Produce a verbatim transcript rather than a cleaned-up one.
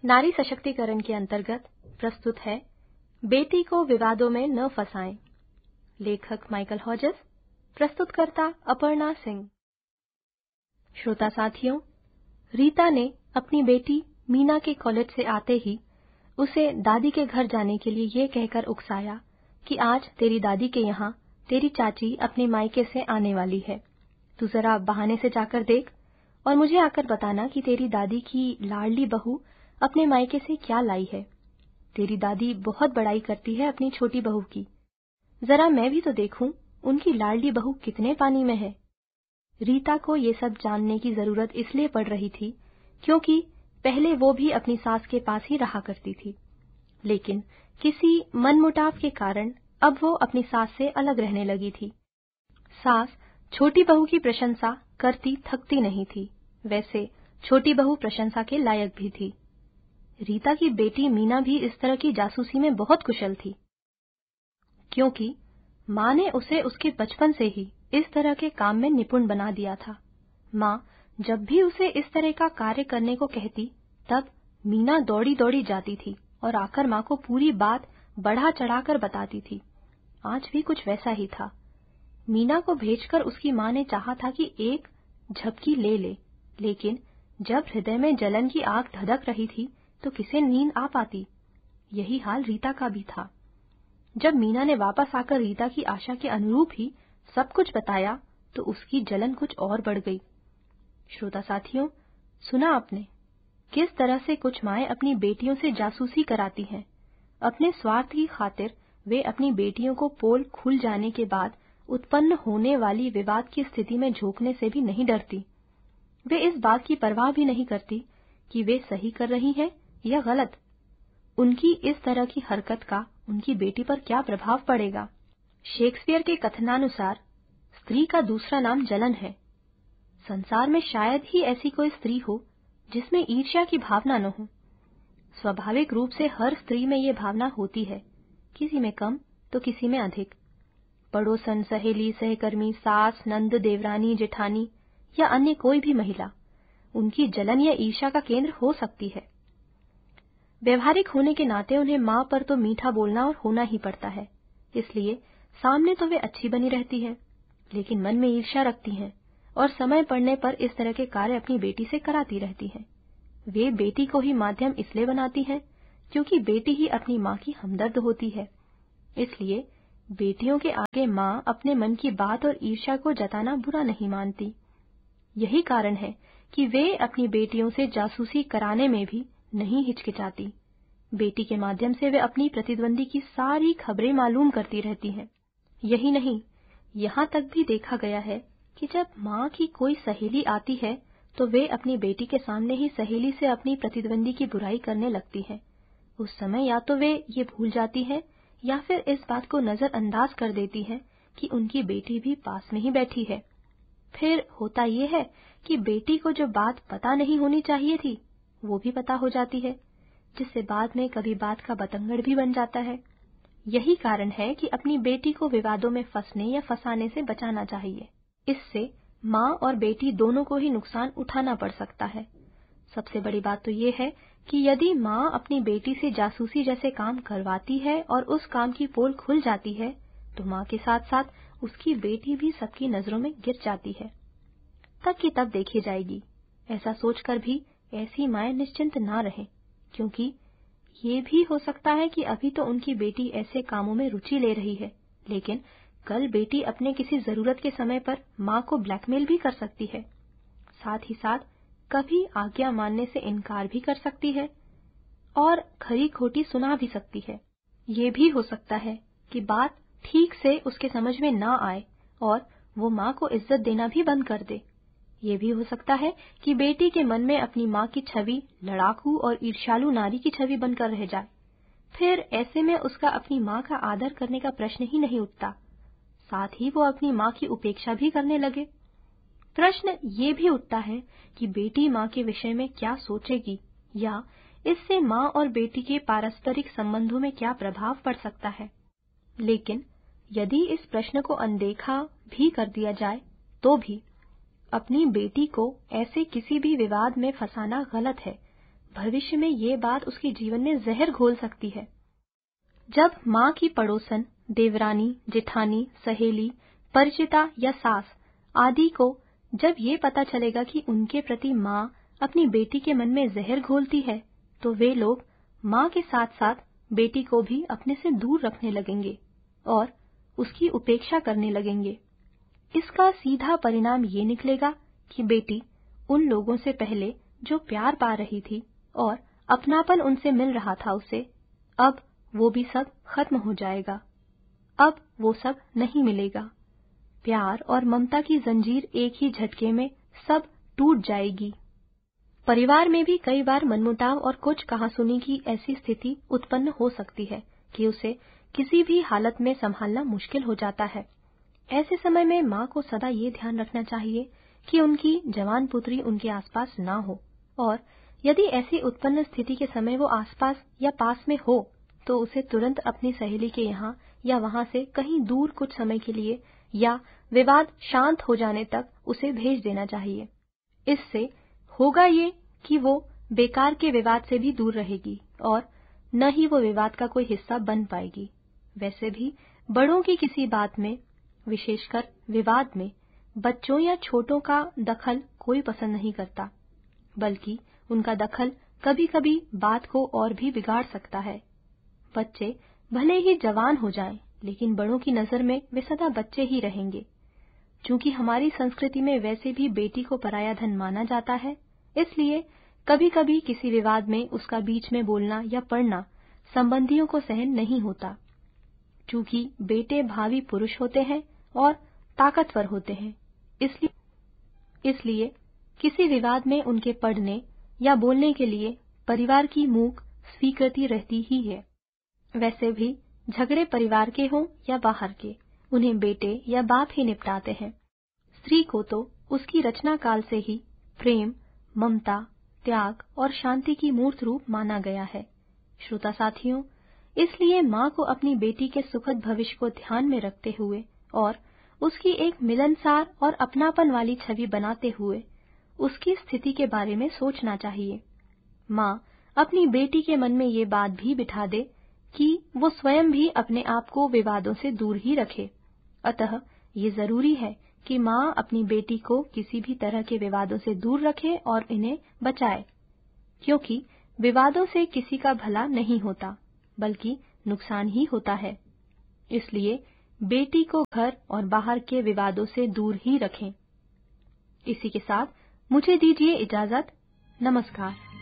नारी सशक्तिकरण के अंतर्गत प्रस्तुत है बेटी को विवादों में न फंसाएं। लेखक माइकल हॉजेस, प्रस्तुतकर्ता अपर्णा सिंह। श्रोता साथियों, रीता ने अपनी बेटी मीना के कॉलेज से आते ही उसे दादी के घर जाने के लिए ये कहकर उकसाया कि आज तेरी दादी के यहाँ तेरी चाची अपने मायके से आने वाली है। तू जरा बहाने से जाकर देख और मुझे आकर बताना कि तेरी दादी की लाडली बहू अपने मायके से क्या लाई है। तेरी दादी बहुत बड़ाई करती है अपनी छोटी बहू की। जरा मैं भी तो देखूं उनकी लाडली बहू कितने पानी में है। रीता को ये सब जानने की जरूरत इसलिए पड़ रही थी क्योंकि पहले वो भी अपनी सास के पास ही रहा करती थी, लेकिन किसी मनमुटाव के कारण अब वो अपनी सास से अलग रहने लगी थी। सास छोटी बहू की प्रशंसा करती थकती नहीं थी, वैसे छोटी बहू प्रशंसा के लायक भी थी। रीता की बेटी मीना भी इस तरह की जासूसी में बहुत कुशल थी, क्योंकि माँ ने उसे उसके बचपन से ही इस तरह के काम में निपुण बना दिया था। माँ जब भी उसे इस तरह का कार्य करने को कहती, तब मीना दौड़ी दौड़ी जाती थी और आकर माँ को पूरी बात बढ़ा चढ़ाकर बताती थी। आज भी कुछ वैसा ही था। मीना को भेजकर उसकी माँ ने चाहा था कि एक झपकी ले ले, लेकिन जब हृदय में जलन की आग धधक रही थी तो किसे नींद आ पाती। यही हाल रीता का भी था। जब मीना ने वापस आकर रीता की आशा के अनुरूप ही सब कुछ बताया तो उसकी जलन कुछ और बढ़ गई। श्रोता साथियों, सुना आपने किस तरह से कुछ माएं अपनी बेटियों से जासूसी कराती हैं। अपने स्वार्थ की खातिर वे अपनी बेटियों को पोल खुल जाने के बाद उत्पन्न होने वाली विवाद की स्थिति में झोंकने से भी नहीं डरती। वे इस बात की परवाह भी नहीं करती कि वे सही कर रही हैं या गलत। उनकी इस तरह की हरकत का उनकी बेटी पर क्या प्रभाव पड़ेगा। शेक्सपियर के कथनानुसार स्त्री का दूसरा नाम जलन है। संसार में शायद ही ऐसी कोई स्त्री हो जिसमें ईर्ष्या की भावना न हो। स्वाभाविक रूप से हर स्त्री में ये भावना होती है, किसी में कम तो किसी में अधिक। पड़ोसन, सहेली, सहकर्मी, सास, नंद, देवरानी, जेठानी या अन्य कोई भी महिला उनकी जलन या ईर्ष्या का केंद्र हो सकती है। व्यवहारिक होने के नाते उन्हें माँ पर तो मीठा बोलना और होना ही पड़ता है, इसलिए सामने तो वे अच्छी बनी रहती हैं, लेकिन मन में ईर्ष्या रखती हैं और समय पड़ने पर इस तरह के कार्य अपनी बेटी से कराती रहती हैं। वे बेटी को ही माध्यम इसलिए बनाती हैं क्योंकि बेटी ही अपनी माँ की हमदर्द होती है। इसलिए बेटियों के आगे माँ अपने मन की बात और ईर्ष्या को जताना बुरा नहीं मानती। यही कारण है कि वे अपनी बेटियों से जासूसी कराने में भी नहीं हिचकिचाती। बेटी के माध्यम से वे अपनी प्रतिद्वंदी की सारी खबरें मालूम करती रहती हैं। यही नहीं, यहाँ तक भी देखा गया है कि जब माँ की कोई सहेली आती है तो वे अपनी बेटी के सामने ही सहेली से अपनी प्रतिद्वंदी की बुराई करने लगती हैं। उस समय या तो वे ये भूल जाती हैं या फिर इस बात को नजरअंदाज कर देती हैं कि उनकी बेटी भी पास में ही बैठी है। फिर होता ये है कि बेटी को जो बात पता नहीं होनी चाहिए थी वो भी पता हो जाती है, जिससे बाद में कभी बात का बतंगड़ भी बन जाता है। यही कारण है कि अपनी बेटी को विवादों में फंसने या फंसाने से बचाना चाहिए। इससे माँ और बेटी दोनों को ही नुकसान उठाना पड़ सकता है। सबसे बड़ी बात तो ये है कि यदि माँ अपनी बेटी से जासूसी जैसे काम करवाती है और उस काम की पोल खुल जाती है तो माँ के साथ साथ उसकी बेटी भी सबकी नजरों में गिर जाती है। तब की तब देखी जाएगी। ऐसा सोचकर भी ऐसी माएं निश्चिंत ना रहें, क्योंकि ये भी हो सकता है कि अभी तो उनकी बेटी ऐसे कामों में रुचि ले रही है, लेकिन कल बेटी अपने किसी जरूरत के समय पर माँ को ब्लैकमेल भी कर सकती है। साथ ही साथ कभी आज्ञा मानने से इनकार भी कर सकती है और खरी खोटी सुना भी सकती है। ये भी हो सकता है कि बात ठीक से उसके समझ में ना आए और वो माँ को इज्जत देना भी बंद कर दे। ये भी हो सकता है कि बेटी के मन में अपनी माँ की छवि लड़ाकू और ईर्ष्यालु नारी की छवि बनकर रह जाए। फिर ऐसे में उसका अपनी माँ का आदर करने का प्रश्न ही नहीं उठता, साथ ही वो अपनी माँ की उपेक्षा भी करने लगे। प्रश्न ये भी उठता है कि बेटी माँ के विषय में क्या सोचेगी या इससे माँ और बेटी के पारस्परिक संबंधों में क्या प्रभाव पड़ सकता है। लेकिन यदि इस प्रश्न को अनदेखा भी कर दिया जाए तो भी अपनी बेटी को ऐसे किसी भी विवाद में फंसाना गलत है। भविष्य में ये बात उसके जीवन में जहर घोल सकती है। जब माँ की पड़ोसन, देवरानी, जेठानी, सहेली, परिचिता या सास आदि को जब ये पता चलेगा कि उनके प्रति माँ अपनी बेटी के मन में जहर घोलती है, तो वे लोग माँ के साथ साथ बेटी को भी अपने से दूर रखने लगेंगे और उसकी उपेक्षा करने लगेंगे। इसका सीधा परिणाम ये निकलेगा कि बेटी उन लोगों से पहले जो प्यार पा रही थी और अपनापन उनसे मिल रहा था उसे, अब वो भी सब खत्म हो जाएगा। अब वो सब नहीं मिलेगा। प्यार और ममता की जंजीर एक ही झटके में सब टूट जाएगी। परिवार में भी कई बार मनमुटाव और कुछ कहासुनी की ऐसी स्थिति उत्पन्न हो सकती है कि उसे किसी भी हालत में संभालना मुश्किल हो जाता है। ऐसे समय में माँ को सदा ये ध्यान रखना चाहिए कि उनकी जवान पुत्री उनके आसपास ना हो, और यदि ऐसी उत्पन्न स्थिति के समय वो आसपास या पास में हो तो उसे तुरंत अपनी सहेली के यहाँ या वहाँ से कहीं दूर कुछ समय के लिए या विवाद शांत हो जाने तक उसे भेज देना चाहिए। इससे होगा ये कि वो बेकार के विवाद से भी दूर रहेगी और न ही वो विवाद का कोई हिस्सा बन पाएगी। वैसे भी बड़ों की किसी बात में, विशेषकर विवाद में, बच्चों या छोटों का दखल कोई पसंद नहीं करता, बल्कि उनका दखल कभी-कभी बात को और भी बिगाड़ सकता है। बच्चे भले ही जवान हो जाएं, लेकिन बड़ों की नजर में वे सदा बच्चे ही रहेंगे। चूंकि हमारी संस्कृति में वैसे भी बेटी को पराया धन माना जाता है, इसलिए कभी-कभी किसी विवाद में उसका बीच में बोलना या पड़ना संबंधियों को सहन नहीं होता। चूंकि बेटे भावी पुरुष होते हैं और ताकतवर होते हैं, इसलिए इसलिए किसी विवाद में उनके पड़ने या बोलने के लिए परिवार की मूक स्वीकृति रहती ही है। वैसे भी झगड़े परिवार के हों या बाहर के, उन्हें बेटे या बाप ही निपटाते हैं। स्त्री को तो उसकी रचना काल से ही प्रेम, ममता, त्याग और शांति की मूर्त रूप माना गया है। श्रोता साथियों, इसलिए माँ को अपनी बेटी के सुखद भविष्य को ध्यान में रखते हुए और उसकी एक मिलनसार और अपनापन वाली छवि बनाते हुए उसकी स्थिति के बारे में सोचना चाहिए। माँ अपनी बेटी के मन में ये बात भी बिठा दे कि वो स्वयं भी अपने आप को विवादों से दूर ही रखे। अतः ये जरूरी है कि माँ अपनी बेटी को किसी भी तरह के विवादों से दूर रखे और इन्हें बचाए, क्योंकि विवादों से किसी का भला नहीं होता, बल्कि नुकसान ही होता है। इसलिए बेटी को घर और बाहर के विवादों से दूर ही रखें। इसी के साथ मुझे दीजिए इजाजत। नमस्कार।